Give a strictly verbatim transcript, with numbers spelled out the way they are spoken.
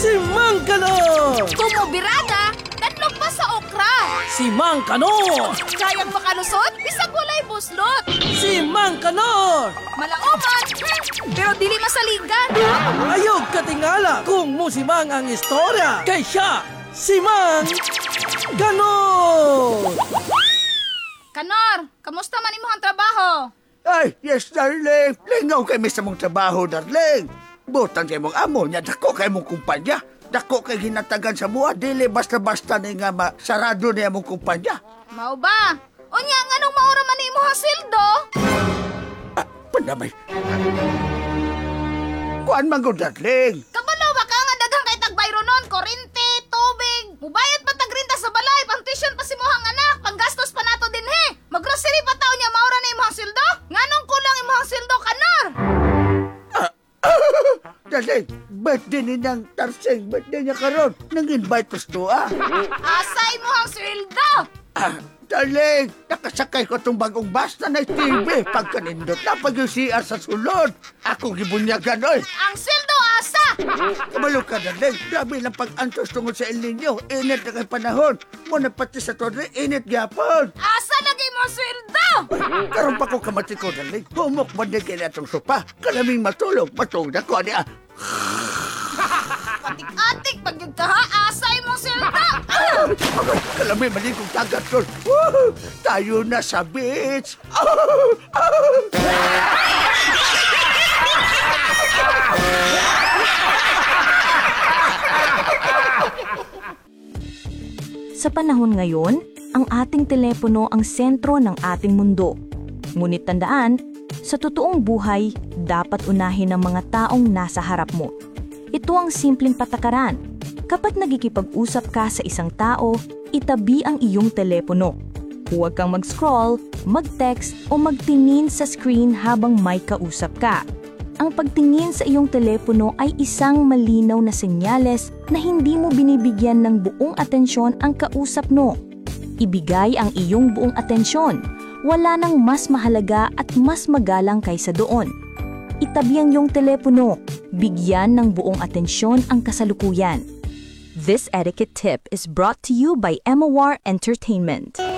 Si Mang Kanor! Kumubirada, tatlong pa sa okra. Si Mang Kanor! Kayang makalusot, bisag walay buslot. Si Mang Kanor! Malaoman, hmm, pero dili masaligan. Ayog katingala kung musimang ang istorya. Kay siya, si Mang Kanor! Kanor, kamusta man imong trabaho? Ay, yes, darling. Lingaw kay sa mong trabaho, darling. Butan kay mong amo niya, dako kay mong kumpanya. Dako kay ginatagan sa mua, dili basta-basta na nga ma, sarado niya mong kumpanya. Mao ba? Unya, nganong maura man ni imong sildo? Ah, pandamay. Kuan man ko, darling. Kabalo ba ka nga daghang kay tagbayro nun, korente, tubig. Mubayad pa tagrinta sa balay, pang tuition pa si mohang anak, panggastos pa nato din he. Maggrocery pa taon niya maura na imong sildo? Nganong kulang imong sildo, Kanor? Darling, birthday ni nang Tarseng, birthday niya karon. Nang-invite us to, ah. Asay mohang sildo? Ah, darling, nakasakay ko itong bagong bus na na T V. Pagkanindot na pag yung C R sa sulod. Ako gibunyagan, oy. Ang sildo asa? Kabalo ka, darling. Grabe lang pag-antos tungkol sa El Nino. Init na kay panahon. Muna pati sa Torre, init gyapon. Asa lagi mo sildo? Karon pa ko kamati ko, darling. Humok ba din kaya itong sopa? Kalaming matulog. Matulog na ko, niya. Patik-atik, pag yung kaha, asay mo sildo? Abay, kalaming mali kong tagat ko. Tayo na sa beach. Sa panahon ngayon, ang ating telepono ang sentro ng ating mundo. Ngunit tandaan, sa totoong buhay, dapat unahin ng mga taong nasa harap mo. Ito ang simpleng patakaran. Kapag nagkikipag-usap ka sa isang tao, itabi ang iyong telepono. Huwag kang mag-scroll, mag-text o magtingin sa screen habang may kausap ka. Ang pagtingin sa iyong telepono ay isang malinaw na senyales na hindi mo binibigyan ng buong atensyon ang kausap mo. Ibigay ang iyong buong atensyon. Wala nang mas mahalaga at mas magalang kaysa doon. Itabi ang iyong telepono. Bigyan ng buong atensyon ang kasalukuyan. This etiquette tip is brought to you by Emawar Entertainment.